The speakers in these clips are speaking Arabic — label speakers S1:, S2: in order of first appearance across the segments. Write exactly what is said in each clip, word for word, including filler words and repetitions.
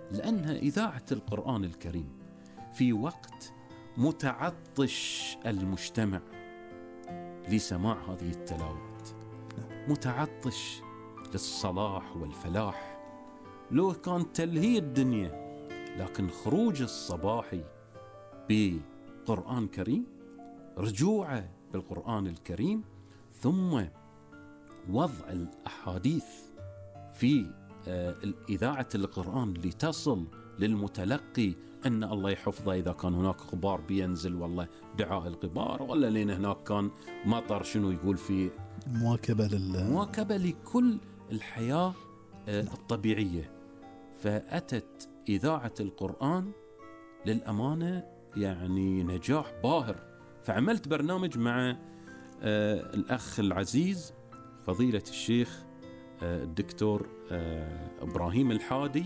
S1: لأنها إذاعة القرآن الكريم في وقت متعطش المجتمع لسماع هذه التلاوات، متعطش للصلاح والفلاح. لو كان تلهي الدنيا، لكن خروج الصباحي بقرآن كريم، رجوعه بالقرآن الكريم، ثم وضع الأحاديث في إذاعة القرآن لتصل للمتلقي أن الله يحفظه إذا كان هناك غبار بينزل والله دعاء الغبار، ولا لين هناك كان مطر شنو يقول في
S2: مواكبة لل...
S1: مواكبة لكل الحياة الطبيعية. فأتت إذاعة القرآن للأمانة يعني نجاح باهر. فعملت برنامج مع الأخ العزيز فضيلة الشيخ الدكتور إبراهيم الحادي،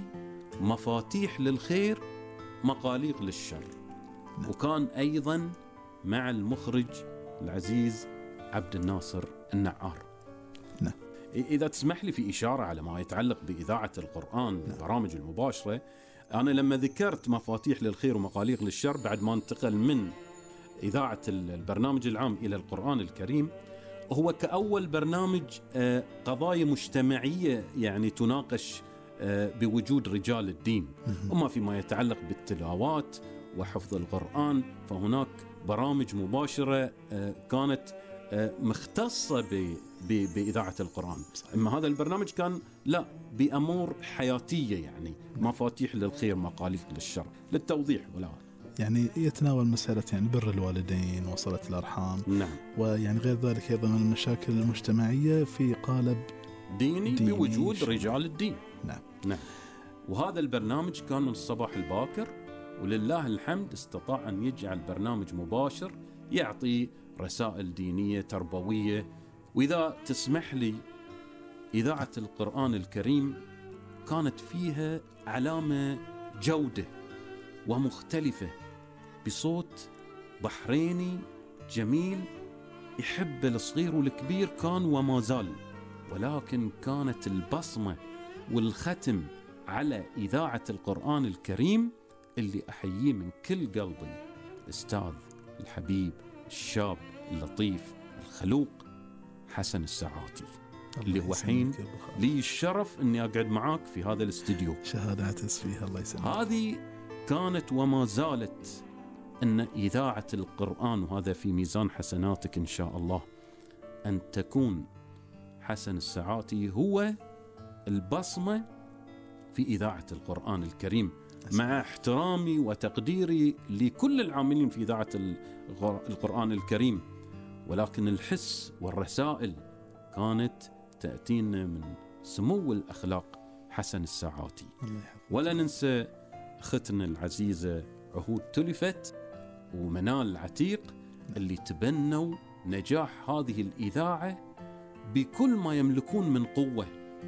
S1: مفاتيح للخير مقاليق للشر. وكان أيضا مع المخرج العزيز عبد الناصر النعار.
S2: نعم.
S1: إذا تسمح لي في إشارة على ما يتعلق بإذاعة القرآن البرامج المباشرة، أنا لما ذكرت مفاتيح للخير ومقاليق للشر بعد ما انتقل من إذاعة البرنامج العام إلى القرآن الكريم، هو كأول برنامج قضايا مجتمعية يعني تناقش بوجود رجال الدين، أما فيما يتعلق بالتلاوات وحفظ القرآن فهناك برامج مباشرة كانت مختصة بإذاعة القرآن. أما هذا البرنامج كان لا بأمور حياتية، يعني مفاتيح للخير مقاليق للشر، للتوضيح ولا
S2: يعني يتناول مسألة يعني بر الوالدين وصلة الأرحام.
S1: نعم.
S2: ويعني غير ذلك أيضا من المشاكل المجتمعية في قالب
S1: ديني, ديني بوجود شو. رجال الدين.
S2: نعم.
S1: نعم. وهذا البرنامج كان من الصباح الباكر، ولله الحمد استطاع أن يجعل برنامج مباشر يعطي رسائل دينية تربوية. وإذا تسمح لي، إذاعة القرآن الكريم كانت فيها علامة جودة ومختلفة، بصوت بحريني جميل يحب الصغير والكبير كان وما زال، ولكن كانت البصمة والختم على إذاعة القرآن الكريم اللي أحييه من كل قلبي الأستاذ الحبيب الشاب اللطيف الخلوق حسن السعاتي، اللي هو حين لي الشرف أني أقعد معاك في هذا الاستديو.
S2: شهادة أعتز فيها، الله يسلمك.
S1: هذه كانت وما زالت أن إذاعة القرآن، وهذا في ميزان حسناتك إن شاء الله، أن تكون حسن السعاتي هو البصمة في إذاعة القرآن الكريم، مع احترامي وتقديري لكل العاملين في إذاعة القرآن الكريم، ولكن الحس والرسائل كانت تأتينا من سمو الأخلاق حسن السعاتي. ولا ننسى أختنا العزيزة عهود تلفت ومنال عتيق اللي تبنوا نجاح هذه الإذاعة بكل ما يملكون من قوة،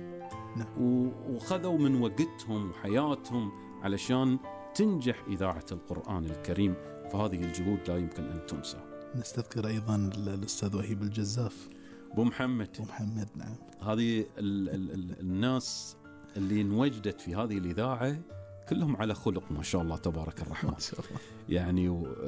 S1: وخذوا من وقتهم وحياتهم علشان تنجح إذاعة القرآن الكريم. فهذه الجهود لا يمكن أن تنسى.
S2: نستذكر أيضا الأستاذ وهيب الجزاف،
S1: أبو محمد
S2: أبو محمد نعم.
S1: هذه ال ال ال الناس اللي انوجدت في هذه الإذاعة كلهم على خلق ما شاء الله تبارك الرحمن
S2: ما شاء الله.
S1: يعني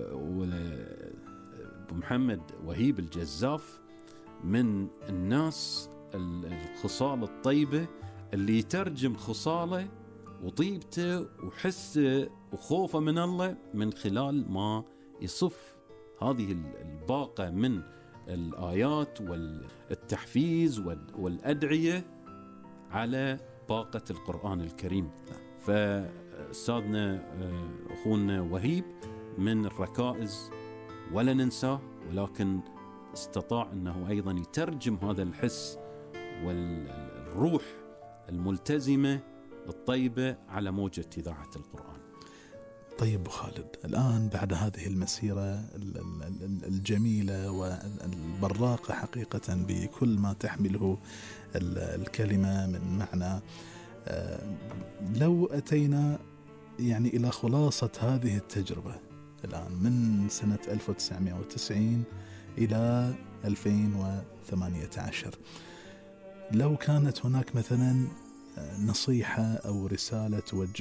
S1: أبو محمد وهيب الجزاف من الناس الخصال الطيبة اللي يترجم خصاله وطيبته وحسه وخوفه من الله من خلال ما يصف هذه الباقة من الآيات والتحفيز والأدعية على باقة القرآن الكريم. فأستاذنا أخونا وهيب من الركائز ولا ننساه، ولكن استطاع أنه أيضا يترجم هذا الحس والروح الملتزمة الطيبة على موجة إذاعة القرآن.
S2: طيب أبو خالد، الآن بعد هذه المسيرة الجميلة والبراقة حقيقة بكل ما تحمله الكلمة من معنى، لو أتينا يعني إلى خلاصة هذه التجربة الآن من سنة ألف وتسعمائة وتسعين إلى ألفين وثمانية عشر، لو كانت هناك مثلا نصيحة أو رسالة توجه